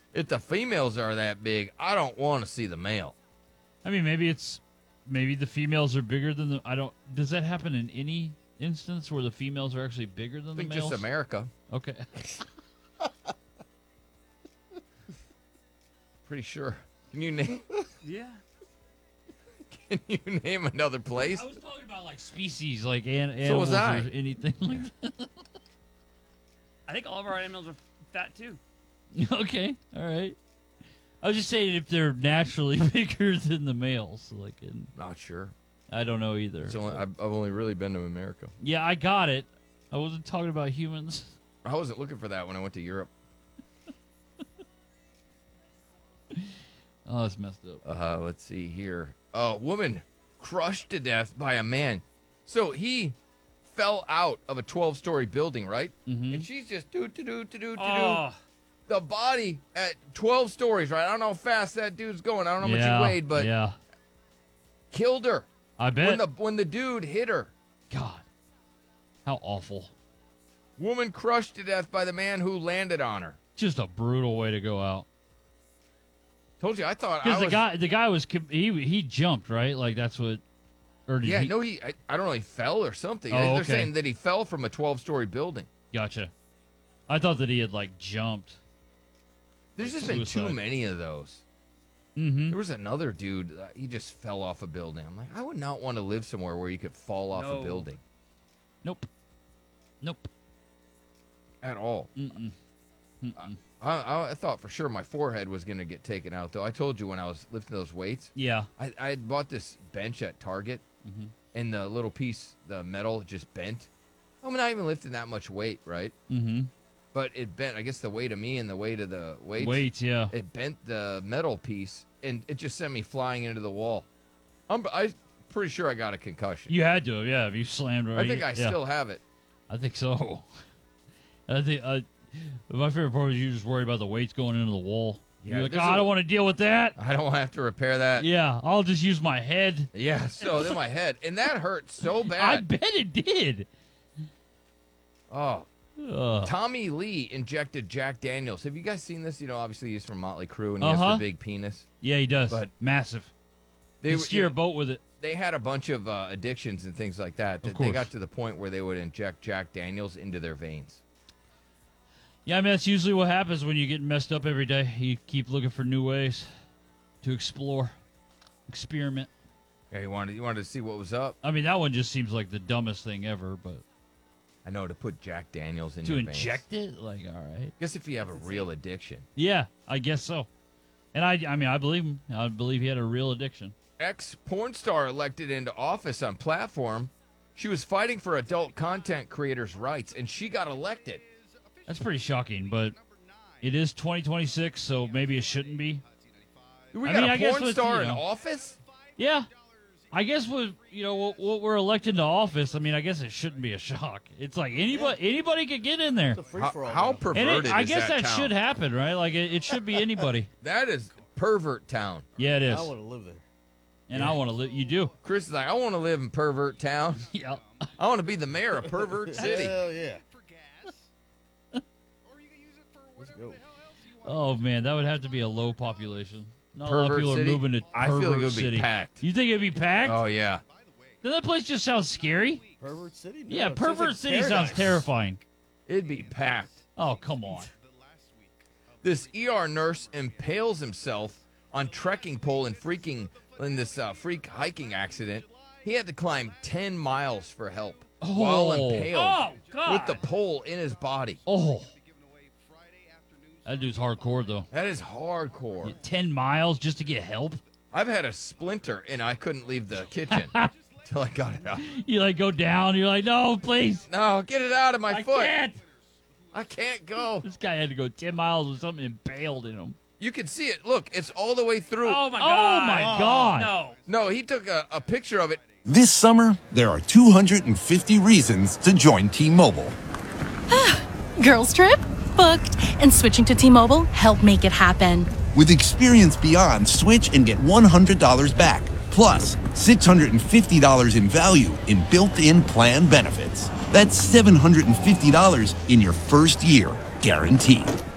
If the females are that big, I don't want to see the male. I mean, maybe the females are bigger than the. I don't. Does that happen in any instance where the females are actually bigger than I think the males? just America. Okay. Pretty sure. Can you name? Yeah. Can you name another place? I was talking about like species, like animals So was I. or anything like that. I think all of our animals are fat too. Okay, all right. I was just saying if they're naturally bigger than the males, like Not sure. I don't know either. I've only really been to America. Yeah, I got it. I wasn't talking about humans. I wasn't looking for that when I went to Europe. Oh, that's messed up. Let's see here. A woman crushed to death by a man. So he fell out of a 12-story building, right? Mm-hmm. And she's just do. Oh, The body at 12 stories, right? I don't know how fast that dude's going. I don't know how much he weighed, but yeah, killed her. I bet. When the dude hit her. God, how awful! Woman crushed to death by the man who landed on her. Just a brutal way to go out. Told you, I thought I Because was... the guy was he jumped, right? Like that's what. Or did Yeah, he? no, I don't know, he fell or something. Oh, They're okay. saying that he fell from a 12-story building. Gotcha. I thought that he had like jumped. There's just Suicide. been too many of those. Mm-hmm. There was another dude, he just fell off a building. I'm like, I would not want to live somewhere where you could fall off a No. building. Nope. At all. Mm-mm. I thought for sure my forehead was going to get taken out, though. I told you when I was lifting those weights, Yeah. I had bought this bench at Target, Mm-hmm. and the little piece, the metal, just bent. I'm not even lifting that much weight, right? Mm-hmm. But it bent, I guess the weight of me and the weight of the weights. Wait, yeah. It bent the metal piece, and it just sent me flying into the wall. I'm pretty sure I got a concussion. You had to, yeah. If you slammed right. I think I yeah. still have it. I think so. I think my favorite part was you just worried about the weights going into the wall. Yeah, You're like, there's I a- don't want to deal with that. I don't have to repair that. Yeah, I'll just use my head. Yeah, so then my head. And that hurt so I bad. bet it did. Oh. Ugh. Tommy Lee injected Jack Daniels. Have you guys seen this? You know, obviously he's from Motley Crue, and he has Uh-huh. the big penis. Yeah, he does. But massive. They They were- steer a boat with it. They had a bunch of addictions and things like that. Of They course. got to the point where they would inject Jack Daniels into their veins. Yeah, I mean that's usually what happens when you get messed up every day. You keep looking for new ways to explore, experiment. Yeah, you wanted to see what was up. I mean that one just seems like the dumbest thing ever, but I know, to put Jack Daniels in to your veins. inject it, like all right. I guess if you have a real addiction. Yeah, I guess so. And I mean I believe him. I believe he had a real addiction. Ex-porn star elected into office on platform. She was fighting for adult content creators' rights, and she got elected. That's pretty shocking, but it is 2026, so maybe it shouldn't be. We I got mean, a I guess porn with, star you in know- office? Yeah. I guess what we're elected to office, I mean, I guess it shouldn't be a shock. It's like anybody could get in there. It's a free-for-all. How now. And perverted I is guess that town? should happen, right? Like it should be anybody. That is pervert town. Yeah, it is. I want to live there. And I want to live. You do. Chris is like, I want to live in pervert town. Yeah. I want to be the mayor of pervert city. Hell yeah. for gas. Or you can use it for whatever go. the hell else you want. Oh man, that would have to be a low population. Not a lot of Pervert people city? are moving to I feel like pervert it would be city. packed. You think it'd be packed? Oh, yeah. Then that place just sounds scary. Pervert City? No, Yeah, it sounds pervert like city sounds paradise. terrifying. It'd be packed. Oh come on. This ER nurse impales himself on trekking pole in this freak hiking accident. He had to climb 10 miles for help while impaled Oh, God. with the pole in his body. Oh. That dude's hardcore though. That is hardcore. 10 miles just to get help? I've had a splinter and I couldn't leave the kitchen till I got it out. You like go down, you're like, no, please. No, get it out of my I foot. can't. I can't go. This guy had to go 10 miles with something impaled in him. You can see it. Look, it's all the way through. Oh, my Oh, God. my God. No. No, he took a picture of it. This summer, there are 250 reasons to join T-Mobile. Girls trip? Booked. And switching to T-Mobile helped make it happen. With Experience Beyond, switch and get $100 back, plus $650 in value in built-in plan benefits. That's $750 in your first year, guaranteed.